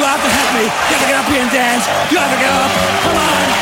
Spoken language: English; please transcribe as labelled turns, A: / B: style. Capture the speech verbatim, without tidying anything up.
A: have to help me. You have to get up here and dance. You have to get up. Come on.